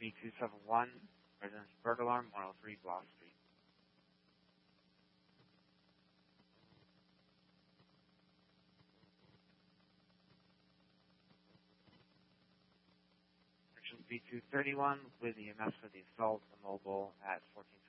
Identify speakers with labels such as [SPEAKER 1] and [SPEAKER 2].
[SPEAKER 1] B271, residence burglar alarm, 103 Block Street. Section B231 with EMS for the assault, the mobile at 14